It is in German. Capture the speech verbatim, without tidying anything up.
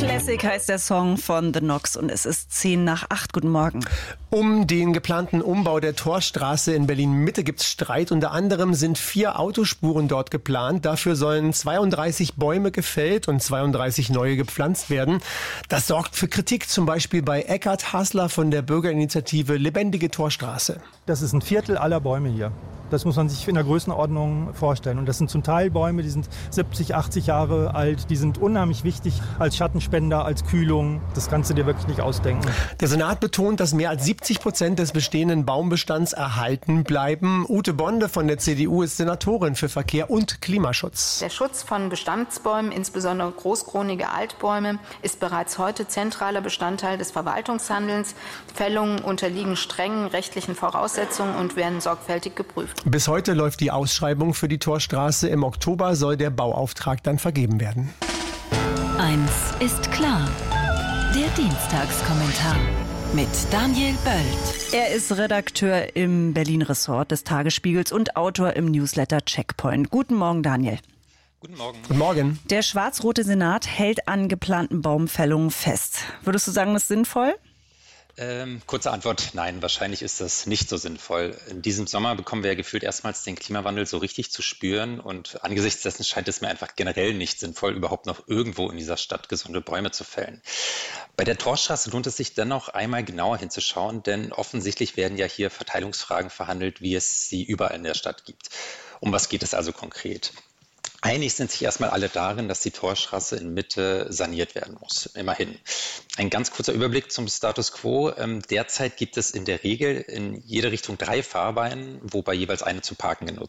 Classic heißt der Song von The Knox und es ist zehn nach acht. Guten Morgen. Um den geplanten Umbau der Torstraße in Berlin-Mitte gibt es Streit. Unter anderem sind vier Autospuren dort geplant. Dafür sollen zweiunddreißig Bäume gefällt und zweiunddreißig neue gepflanzt werden. Das sorgt für Kritik, zum Beispiel bei Eckhard Hassler von der Bürgerinitiative Lebendige Torstraße. Das ist ein Viertel aller Bäume hier. Das muss man sich in der Größenordnung vorstellen. Und das sind zum Teil Bäume, die sind siebzig, achtzig Jahre alt. Die sind unheimlich wichtig als Schattenspender, als Kühlung. Das kannst du dir wirklich nicht ausdenken. Der Senat betont, dass mehr als siebzig Prozent des bestehenden Baumbestands erhalten bleiben. Ute Bonde von der C D U ist Senatorin für Verkehr und Klimaschutz. Der Schutz von Bestandsbäumen, insbesondere großkronige Altbäume, ist bereits heute zentraler Bestandteil des Verwaltungshandelns. Fällungen unterliegen strengen rechtlichen Voraussetzungen und werden sorgfältig geprüft. Bis heute läuft die Ausschreibung für die Torstraße. Im Oktober soll der Bauauftrag dann vergeben werden. Eins ist klar. Der Dienstagskommentar mit Daniel Böld. Er ist Redakteur im Berlin-Ressort des Tagesspiegels und Autor im Newsletter Checkpoint. Guten Morgen, Daniel. Guten Morgen. Guten Morgen. Der schwarz-rote Senat hält an geplanten Baumfällungen fest. Würdest du sagen, das ist sinnvoll? Ähm, kurze Antwort, nein, wahrscheinlich ist das nicht so sinnvoll. In diesem Sommer bekommen wir ja gefühlt erstmals den Klimawandel so richtig zu spüren und angesichts dessen scheint es mir einfach generell nicht sinnvoll, überhaupt noch irgendwo in dieser Stadt gesunde Bäume zu fällen. Bei der Torstraße lohnt es sich dennoch einmal genauer hinzuschauen, denn offensichtlich werden ja hier Verteilungsfragen verhandelt, wie es sie überall in der Stadt gibt. Um was geht es also konkret? Einig sind sich erstmal alle darin, dass die Torstraße in Mitte saniert werden muss. Immerhin. Ein ganz kurzer Überblick zum Status quo. Ähm, derzeit gibt es in der Regel in jede Richtung drei Fahrbahnen, wobei jeweils eine zum Parken genutzt